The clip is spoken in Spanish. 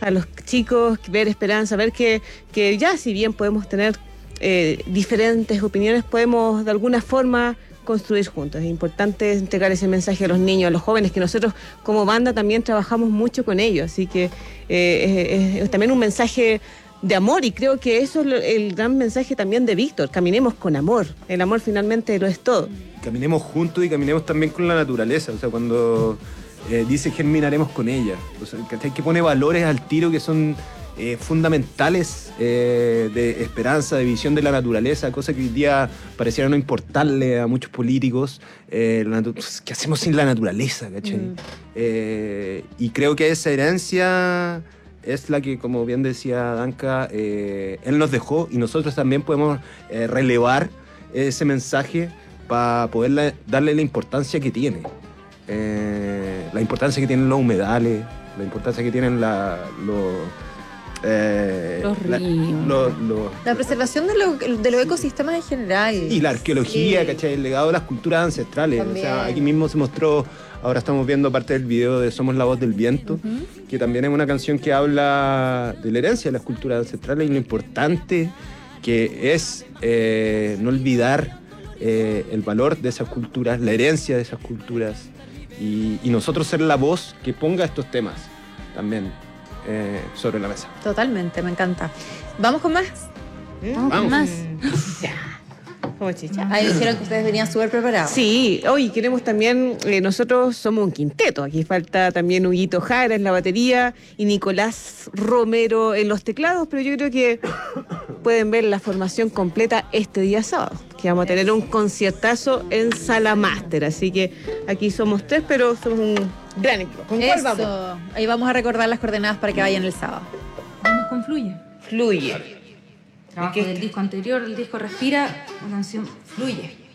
a los chicos, ver esperanza, ver que ya si bien podemos tener diferentes opiniones, podemos de alguna forma construir juntos. Es importante entregar ese mensaje a los niños, a los jóvenes, que nosotros como banda también trabajamos mucho con ellos, así que es también un mensaje de amor, y creo que eso es el gran mensaje también de Víctor: caminemos con amor, el amor finalmente lo es todo. Caminemos juntos y caminemos también con la naturaleza, o sea, cuando dice germinaremos con ella, o sea, que pone valores al tiro que son fundamentales, de esperanza, de visión de la naturaleza, cosa que hoy día pareciera no importarle a muchos políticos. ¿Qué hacemos sin la naturaleza? ¿Cachai? Y creo que esa herencia es la que, como bien decía Danka, él nos dejó, y nosotros también podemos relevar ese mensaje para poder darle la importancia que tiene. La importancia que tienen los humedales, la importancia que tienen los ríos. La preservación de los ecosistemas en general. Y la arqueología, ¿cachai? El legado de las culturas ancestrales. También. O sea, aquí mismo se mostró, ahora estamos viendo parte del video de Somos la Voz del Viento, que también es una canción que habla de la herencia de las culturas ancestrales y lo importante que es no olvidar el valor de esas culturas, la herencia de esas culturas, y nosotros ser la voz que ponga estos temas también sobre la mesa. Totalmente, me encanta. ¿Vamos con más? Vamos con más. Como chicha. Ahí dijeron que ustedes venían súper preparados. Sí, hoy queremos también, nosotros somos un quinteto, aquí falta también Huguito Jara en la batería y Nicolás Romero en los teclados, pero yo creo que pueden ver la formación completa este día sábado, que vamos a tener un conciertazo en Sala Máster, así que aquí somos tres, pero somos un gran equipo. ¿Con cuál vamos? Ahí vamos a recordar las coordenadas para que vayan el sábado. Vamos con Fluye. Fluye. Trabajo del disco anterior, el disco Respira, la canción Fluye.